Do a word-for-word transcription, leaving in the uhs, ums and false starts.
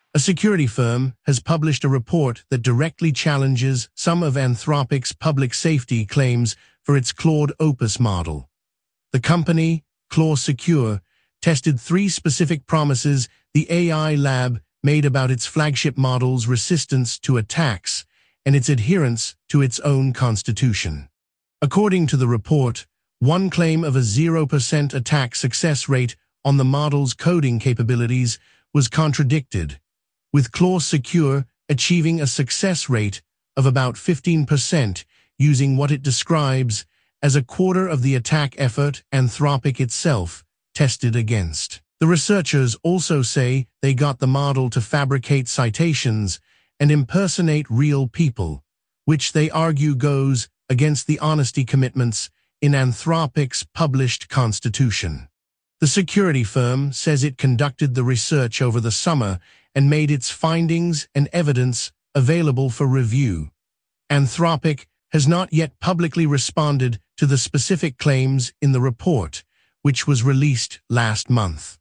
A security firm has published a report that directly challenges some of Anthropic's public safety claims for its Claude Opus model. The company, Claude Secure, tested three specific promises the A I lab made about its flagship model's resistance to attacks and its adherence to its own constitution. According to the report, one claim of a zero percent attack success rate on the model's coding capabilities was contradicted, with Claude Secure achieving a success rate of about fifteen percent using what it describes as a quarter of the attack effort Anthropic itself tested against. The researchers also say they got the model to fabricate citations and impersonate real people, which they argue goes against the honesty commitments in Anthropic's published constitution. The security firm says it conducted the research over the summer and made its findings and evidence available for review. Anthropic has not yet publicly responded to the specific claims in the report, which was released last month.